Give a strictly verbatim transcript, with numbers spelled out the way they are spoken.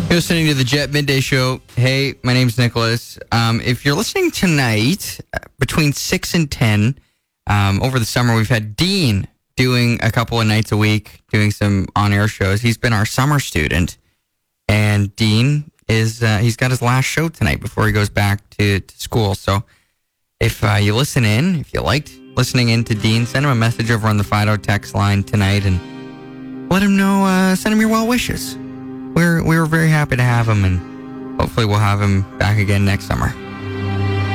You're listening to the Jet Midday Show. Hey, my name's Nicholas. Um, if you're listening tonight, uh, between six and ten, um, over the summer, we've had Dean doing a couple of nights a week, doing some on-air shows. He's been our summer student. And Dean is, uh, he's got his last show tonight before he goes back to, to school. So if uh, you listen in, if you liked listening in to Dean, send him a message over on the Fido text line tonight and let him know, uh, send him your well wishes. We're, we were very happy to have him, and hopefully we'll have him back again next summer.